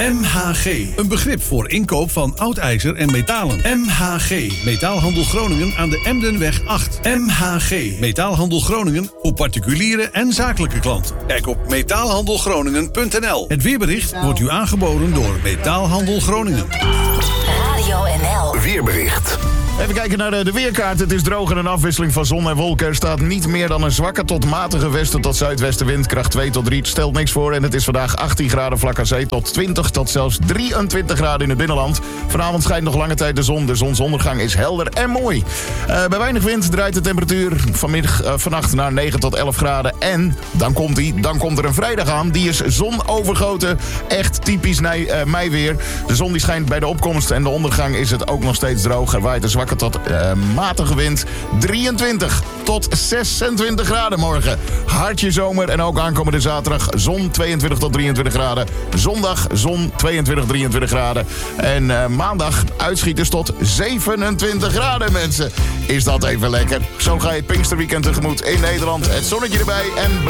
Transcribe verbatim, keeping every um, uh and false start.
M H G, een begrip voor inkoop van oud ijzer en metalen. M H G, Metaalhandel Groningen aan de Emdenweg acht. M H G, Metaalhandel Groningen voor particuliere en zakelijke klanten. Kijk op metaalhandelgroningen punt n l. Het weerbericht wordt u aangeboden door Metaalhandel Groningen. Radio N L. Weerbericht. Even kijken naar de, de weerkaart. Het is droog en een afwisseling van zon en wolken. Er staat niet meer dan een zwakke tot matige westen tot zuidwestenwind. Kracht twee tot drie, stelt niks voor. En het is vandaag achttien graden vlak aan zee tot twintig tot zelfs drieëntwintig graden in het binnenland. Vanavond schijnt nog lange tijd de zon. De zonsondergang is helder en mooi. Uh, bij weinig wind draait de temperatuur vanmiddag, uh, vannacht naar negen tot elf graden. En dan komt, die, dan komt er een vrijdag aan. Die is zonovergoten. Echt typisch nee, uh, meiweer. De zon die schijnt bij de opkomst en de ondergang is het ook nog steeds droog. Er waait een zwakke tot uh, matige wind. drieëntwintig tot zesentwintig graden morgen. Hartje zomer en ook aankomende zaterdag zon tweeëntwintig tot drieëntwintig graden. Zondag zon tweeëntwintig, drieëntwintig graden. En uh, maandag uitschieters tot zevenentwintig graden, mensen. Is dat even lekker? Zo ga je het Pinksterweekend tegemoet in Nederland. Het zonnetje erbij en...